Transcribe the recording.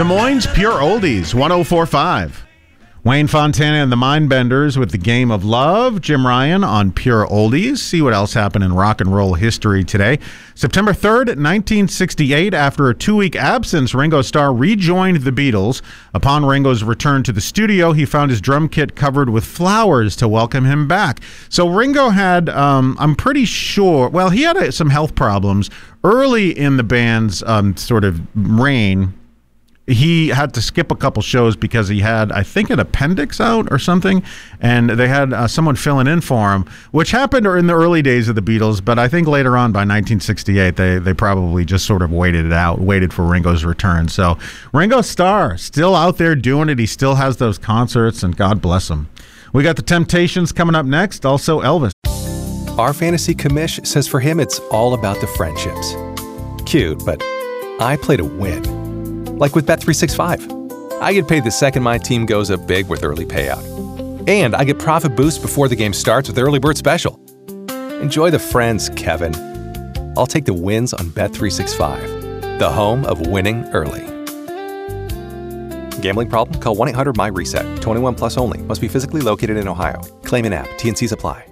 Des Moines Pure Oldies, 104.5. Wayne Fontana and the Mindbenders with the Game of Love. Jim Ryan on Pure Oldies. See what else happened in rock and roll history today. September 3rd, 1968, after a 2-week absence, Ringo Starr rejoined the Beatles. Upon Ringo's return to the studio, he found his drum kit covered with flowers to welcome him back. So Ringo had, I'm pretty sure, well, he had some health problems. Early in the band's sort of reign, he had to skip a couple shows because he had, I think, an appendix out or something, and they had someone filling in for him, which happened in the early days of the Beatles, but I think later on, by 1968, they probably just sort of waited it out, waited for Ringo's return. So Ringo Starr, still out there doing it. He still has those concerts, and God bless him. We got the Temptations coming up next, also Elvis. Our fantasy commish says for him, it's all about the friendships. Cute, but I play to win. Like with Bet365. I get paid the second my team goes up big with early payout. And I get profit boost before the game starts with Early Bird Special. Enjoy the friends, Kevin. I'll take the wins on Bet365, the home of winning early. Gambling problem? Call 1-800-MY-RESET. 21 plus only. Must be physically located in Ohio. Claim in app. T&Cs apply.